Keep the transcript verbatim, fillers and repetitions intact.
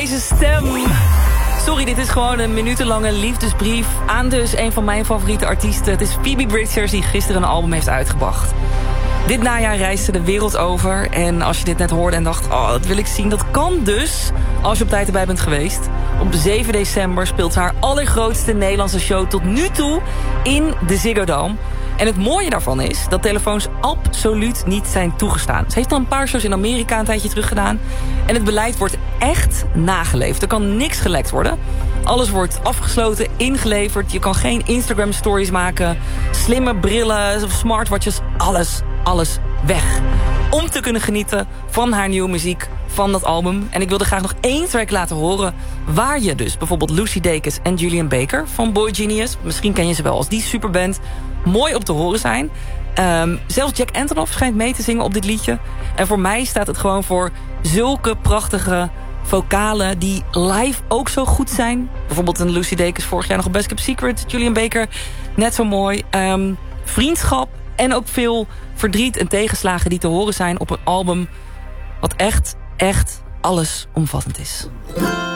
deze stem. Sorry, dit is gewoon een minutenlange liefdesbrief aan dus een van mijn favoriete artiesten. Het is Phoebe Bridgers die gisteren een album heeft uitgebracht. Dit najaar reisde ze de wereld over. En als je dit net hoorde en dacht, oh, dat wil ik zien. Dat kan dus, als je op tijd erbij bent geweest. Op zeven december speelt ze haar allergrootste Nederlandse show tot nu toe in de Ziggo Dome. En het mooie daarvan is dat telefoons absoluut niet zijn toegestaan. Ze heeft al een paar shows in Amerika een tijdje terug gedaan. En het beleid wordt echt nageleefd. Er kan niks gelekt worden. Alles wordt afgesloten, ingeleverd. Je kan geen Instagram stories maken. Slimme brillen of smartwatches. Alles, alles weg. Om te kunnen genieten van haar nieuwe muziek, van dat album. En ik wilde graag nog één track laten horen waar je dus bijvoorbeeld Lucy Dacus en Julian Baker van Boy Genius, misschien ken je ze wel als die superband, mooi op te horen zijn. Um, zelfs Jack Antonoff schijnt mee te zingen op dit liedje. En voor mij staat het gewoon voor zulke prachtige vocalen die live ook zo goed zijn. Bijvoorbeeld een Lucy Dacus vorig jaar nog een Best Kept Secret. Julian Baker, net zo mooi. Um, vriendschap en ook veel verdriet en tegenslagen die te horen zijn op een album wat echt, echt allesomvattend is.